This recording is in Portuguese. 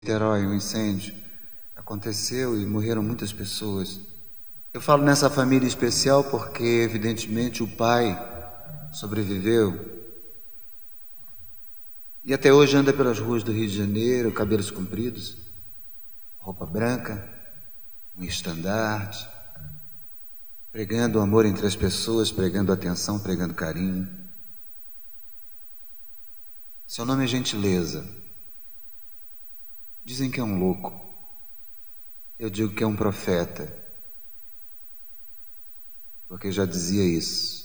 Niterói, um incêndio aconteceu e morreram muitas pessoas. Eu falo nessa família especial porque, evidentemente, o pai sobreviveu e até hoje anda pelas ruas do Rio de Janeiro, cabelos compridos, roupa branca, um estandarte, pregando o amor entre as pessoas, pregando atenção, pregando carinho. Seu nome é Gentileza. Dizem que é um louco. Eu digo que é um profeta, porque já dizia isso.